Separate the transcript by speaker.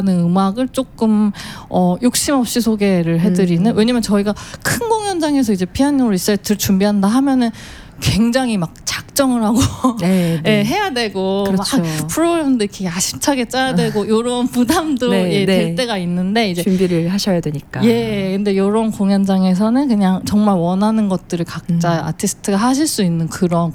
Speaker 1: 음악을 조금 욕심 없이 소개를 해드리는. 왜냐면 저희가 큰 공연장에서 이제 피아노 리사이트를 준비한다 하면은 굉장히 막 작정을 하고
Speaker 2: 네.
Speaker 1: 예, 해야 되고
Speaker 2: 그렇죠.
Speaker 1: 막 프로그램도 이렇게 야심차게 짜야 되고 이런 부담도
Speaker 2: 네,
Speaker 1: 될 때가 있는데 이제
Speaker 2: 준비를 하셔야 되니까.
Speaker 1: 근데 이런 공연장에서는 그냥 정말 원하는 것들을 각자 아티스트가 하실 수 있는 그런